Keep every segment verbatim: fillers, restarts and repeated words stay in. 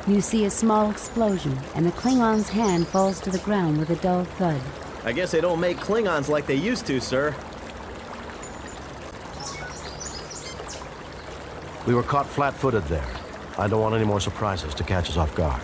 You see a small explosion, and the Klingon's hand falls to the ground with a dull thud. I guess they don't make Klingons like they used to, sir. We were caught flat-footed there. I don't want any more surprises to catch us off guard.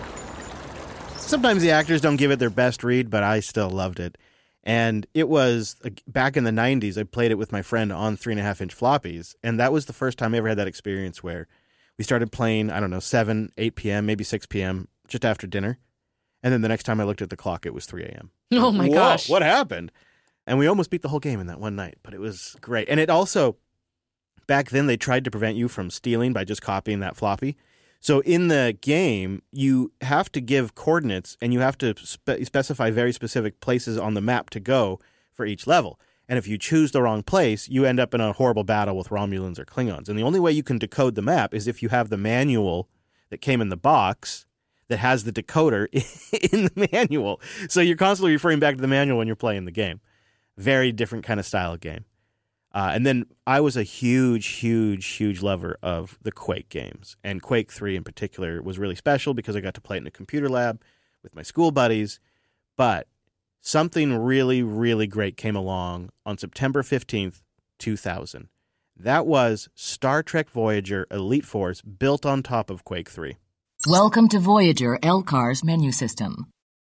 Sometimes the actors don't give it their best read, but I still loved it. And it was, back in the nineties, I played it with my friend on three and a half inch floppies. And that was the first time I ever had that experience where we started playing, I don't know, seven, eight p.m., maybe six p.m., just after dinner. And then the next time I looked at the clock, it was three a.m. Oh, my Whoa, gosh. What happened? And we almost beat the whole game in that one night, but it was great. And it also, back then, they tried to prevent you from stealing by just copying that floppy. So in the game, you have to give coordinates and you have to spe- specify very specific places on the map to go for each level. And if you choose the wrong place, you end up in a horrible battle with Romulans or Klingons. And the only way you can decode the map is if you have the manual that came in the box that has the decoder in the manual. So you're constantly referring back to the manual when you're playing the game. Very different kind of style of game. Uh, and then I was a huge, huge, huge lover of the Quake games. And Quake three in particular was really special because I got to play it in a computer lab with my school buddies. But something really, really great came along on September fifteenth, two thousand. That was Star Trek Voyager Elite Force built on top of Quake three. Welcome to Voyager L C A R's menu system.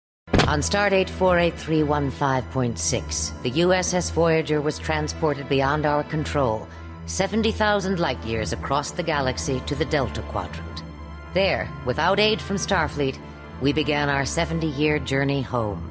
On Stardate four eight three one five point six, the U S S Voyager was transported beyond our control, seventy thousand light-years across the galaxy to the Delta Quadrant. There, without aid from Starfleet, we began our seventy-year journey home.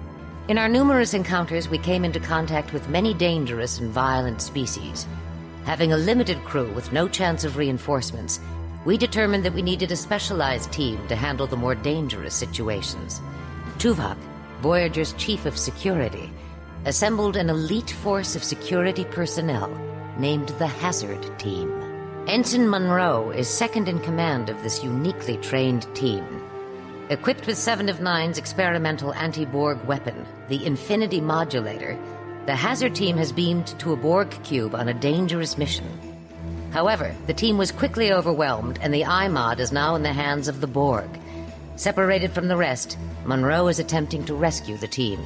In our numerous encounters, we came into contact with many dangerous and violent species. Having a limited crew with no chance of reinforcements, we determined that we needed a specialized team to handle the more dangerous situations. Tuvok, Voyager's chief of security, assembled an elite force of security personnel named the Hazard Team. Ensign Monroe is second in command of this uniquely trained team. Equipped with Seven of Nine's experimental anti-Borg weapon, the Infinity Modulator, the Hazard Team has beamed to a Borg cube on a dangerous mission. However, the team was quickly overwhelmed, and the I MOD is now in the hands of the Borg. Separated from the rest, Monroe is attempting to rescue the team.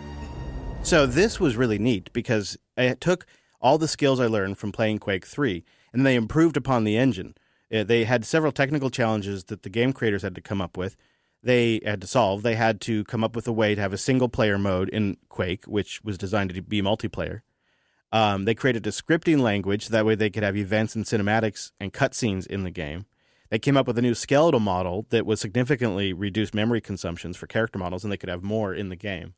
So this was really neat because I took all the skills I learned from playing Quake three, and they improved upon the engine. Uh, They had several technical challenges that the game creators had to come up with. They had to solve. They had to come up with a way to have a single-player mode in Quake, which was designed to be multiplayer. Um, they created a scripting language, so that way they could have events and cinematics and cutscenes in the game. They came up with a new skeletal model that would significantly reduce memory consumptions for character models, and they could have more in the game.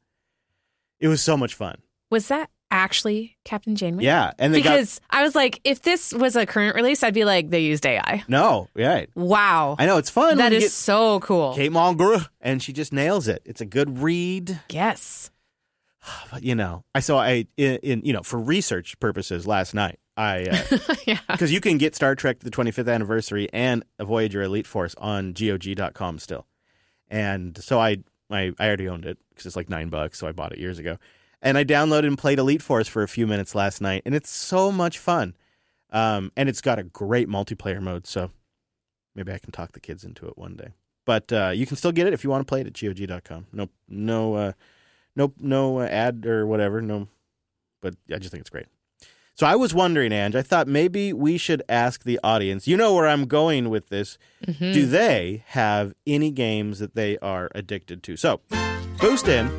It was so much fun. Was that actually Captain Janeway? Yeah. and they Because got, I was like, if this was a current release, I'd be like, they used A I. No, right. Wow. I know, it's fun. That when you is get so cool. Kate Mulgrew, and she just nails it. It's a good read. Yes. But, you know, I saw, I in, in you know, for research purposes last night, I, uh, Yeah. because you can get Star Trek the twenty-fifth anniversary and a Voyager Elite Force on G O G dot com still. And so I, I, I already owned it because it's like nine bucks, so I bought it years ago. And I downloaded and played Elite Force for a few minutes last night, and it's so much fun. Um, and it's got a great multiplayer mode, so maybe I can talk the kids into it one day. But uh, you can still get it if you want to play it at G O G dot com. No, no, uh, no, no uh, ad or whatever. No, but I just think it's great. So I was wondering, Ange, I thought maybe we should ask the audience. You know where I'm going with this. Mm-hmm. Do they have any games that they are addicted to? So boost in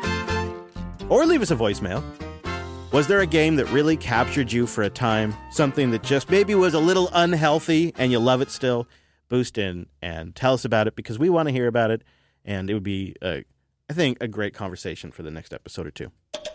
or leave us a voicemail. Was there a game that really captured you for a time? Something that just maybe was a little unhealthy and you love it still? Boost in and tell us about it because we want to hear about it. And it would be, uh, I think, a great conversation for the next episode or two.